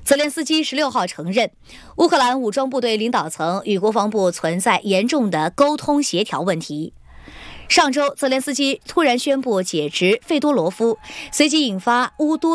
泽连斯基16号承认，乌克兰武装部队领导层与国防部存在严重的沟通协调问题。上周，泽连斯基突然宣布解职费多罗夫，随即引发乌多